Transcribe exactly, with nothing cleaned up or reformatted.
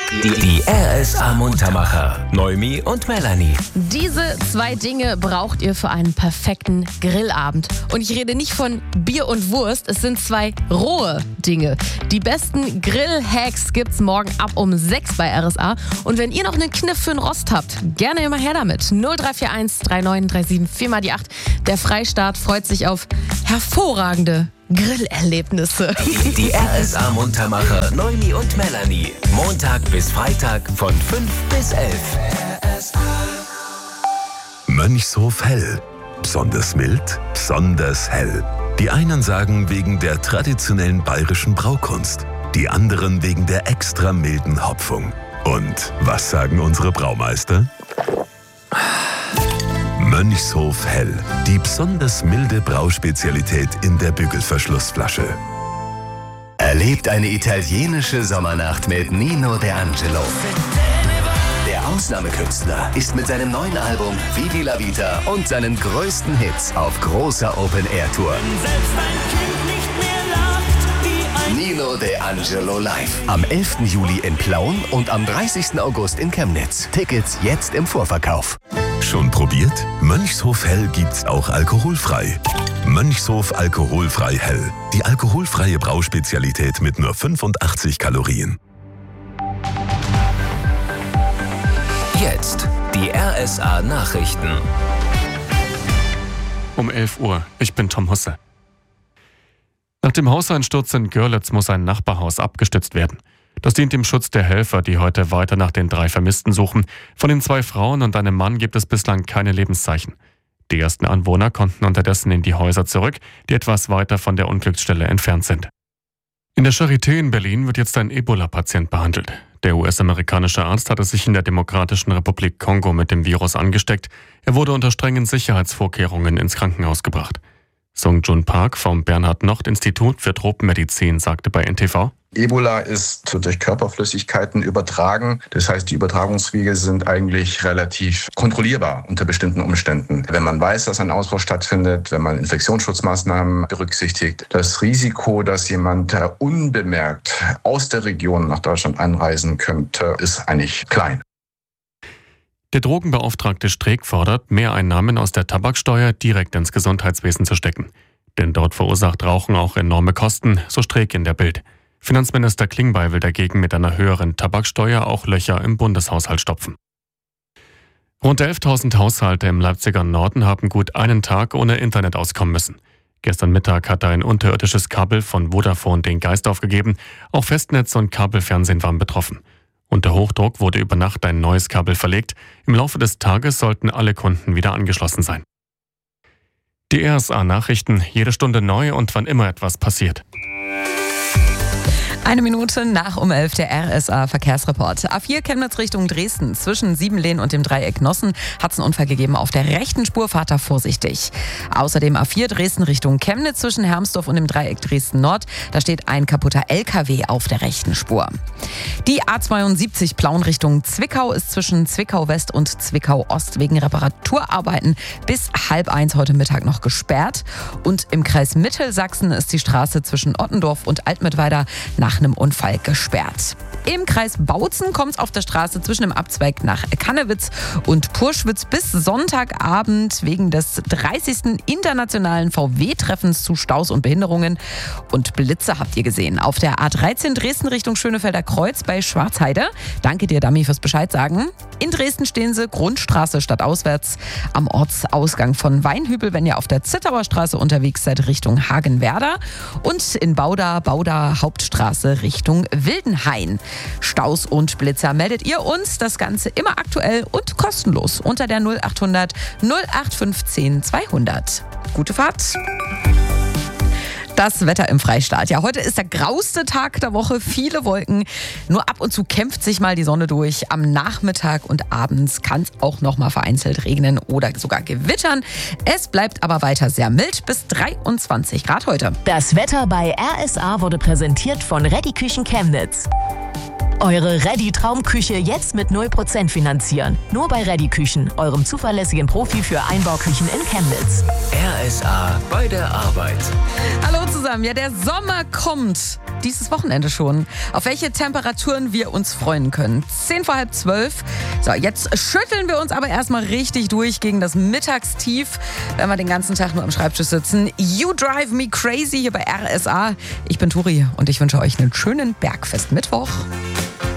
Die, die R S A-Muntermacher, Noemi und Melanie. Diese zwei Dinge braucht ihr für einen perfekten Grillabend. Und ich rede nicht von Bier und Wurst, es sind zwei rohe Dinge. Die besten Grill-Hacks gibt's morgen ab um sechs bei R S A. Und wenn ihr noch einen Kniff für den Rost habt, gerne immer her damit. null drei vier eins drei neun drei sieben vier mal die acht. Der Freistaat freut sich auf hervorragende Grillerlebnisse. Die, die R S A-Muntermacher, Noemi und Melanie. Montag bis Freitag von fünf bis elf. Mönchshof Hell. Besonders mild, besonders hell. Die einen sagen wegen der traditionellen bayerischen Braukunst, die anderen wegen der extra milden Hopfung. Und was sagen unsere Braumeister? Mönchshof Hell, die besonders milde Brauspezialität in der Bügelverschlussflasche. Erlebt eine italienische Sommernacht mit Nino D'Angelo. Der Ausnahmekünstler ist mit seinem neuen Album Vivi la Vita und seinen größten Hits auf großer Open-Air-Tour. Nino D'Angelo live. Am elften Juli in Plauen und am dreißigsten August in Chemnitz. Tickets jetzt im Vorverkauf. Schon probiert? Mönchshof Hell gibt's auch alkoholfrei. Mönchshof Alkoholfrei Hell. Die alkoholfreie Brauspezialität mit nur fünfundachtzig Kalorien. Jetzt die R S A-Nachrichten. Um elf Uhr. Ich bin Tom Husse. Nach dem Hauseinsturz in Görlitz muss ein Nachbarhaus abgestützt werden. Das dient dem Schutz der Helfer, die heute weiter nach den drei Vermissten suchen. Von den zwei Frauen und einem Mann gibt es bislang keine Lebenszeichen. Die ersten Anwohner konnten unterdessen in die Häuser zurück, die etwas weiter von der Unglücksstelle entfernt sind. In der Charité in Berlin wird jetzt ein Ebola-Patient behandelt. Der U S-amerikanische Arzt hatte sich in der Demokratischen Republik Kongo mit dem Virus angesteckt. Er wurde unter strengen Sicherheitsvorkehrungen ins Krankenhaus gebracht. Sung Jun Park vom Bernhard-Nocht-Institut für Tropenmedizin sagte bei N T V: Ebola ist durch Körperflüssigkeiten übertragen. Das heißt, die Übertragungswege sind eigentlich relativ kontrollierbar unter bestimmten Umständen. Wenn man weiß, dass ein Ausbruch stattfindet, wenn man Infektionsschutzmaßnahmen berücksichtigt, das Risiko, dass jemand unbemerkt aus der Region nach Deutschland einreisen könnte, ist eigentlich klein. Der Drogenbeauftragte Streeck fordert, Mehreinnahmen aus der Tabaksteuer direkt ins Gesundheitswesen zu stecken. Denn dort verursacht Rauchen auch enorme Kosten, so Streeck in der Bild. Finanzminister Klingbeil will dagegen mit einer höheren Tabaksteuer auch Löcher im Bundeshaushalt stopfen. Rund elftausend Haushalte im Leipziger Norden haben gut einen Tag ohne Internet auskommen müssen. Gestern Mittag hatte ein unterirdisches Kabel von Vodafone den Geist aufgegeben. Auch Festnetz und Kabelfernsehen waren betroffen. Unter Hochdruck wurde über Nacht ein neues Kabel verlegt. Im Laufe des Tages sollten alle Kunden wieder angeschlossen sein. Die R S A-Nachrichten, jede Stunde neu und wann immer etwas passiert. Eine Minute nach um elf der R S A-Verkehrsreport. A vier Chemnitz Richtung Dresden. Zwischen Siebenlehn und dem Dreieck Nossen hat es einen Unfall gegeben. Auf der rechten Spur fahrt da vorsichtig. Außerdem A vier Dresden Richtung Chemnitz zwischen Hermsdorf und dem Dreieck Dresden Nord. Da steht ein kaputter L K W auf der rechten Spur. Die A zweiundsiebzig Plauen Richtung Zwickau ist zwischen Zwickau West und Zwickau Ost wegen Reparaturarbeiten bis halb eins heute Mittag noch gesperrt. Und im Kreis Mittelsachsen ist die Straße zwischen Ottendorf und Altmittweida nach einem Unfall gesperrt. Im Kreis Bautzen kommt es auf der Straße zwischen dem Abzweig nach Kannewitz und Purschwitz bis Sonntagabend wegen des dreißigsten internationalen V W-Treffens zu Staus und Behinderungen. Und Blitze habt ihr gesehen. Auf der A dreizehn Dresden Richtung Schönefelder Kreuz bei Schwarzheide. Danke dir, Dami, fürs Bescheid sagen. In Dresden stehen sie Grundstraße stadtauswärts am Ortsausgang von Weinhübel, wenn ihr auf der Zittauer Straße unterwegs seid Richtung Hagenwerder. Und in Bauda, Bauda Hauptstraße Richtung Wildenhain. Staus und Blitzer meldet ihr uns. Das Ganze immer aktuell und kostenlos unter der null achthundert null acht fünfzehn zweihundert. Gute Fahrt! Das Wetter im Freistaat. Ja, heute ist der grauste Tag der Woche. Viele Wolken. Nur ab und zu kämpft sich mal die Sonne durch. Am Nachmittag und abends kann es auch noch mal vereinzelt regnen oder sogar gewittern. Es bleibt aber weiter sehr mild bis dreiundzwanzig Grad heute. Das Wetter bei R S A wurde präsentiert von Reddy Küchen Chemnitz. Eure Ready-Traumküche jetzt mit null Prozent finanzieren. Nur bei Ready Küchen, eurem zuverlässigen Profi für Einbauküchen in Chemnitz. R S A bei der Arbeit. Hallo zusammen, ja, der Sommer kommt. Dieses Wochenende schon. Auf welche Temperaturen wir uns freuen können. Zehn vor halb zwölf. So, jetzt schütteln wir uns aber erstmal richtig durch gegen das Mittagstief, wenn wir den ganzen Tag nur am Schreibtisch sitzen. You drive me crazy hier bei R S A. Ich bin Turi und ich wünsche euch einen schönen Bergfest-Mittwoch.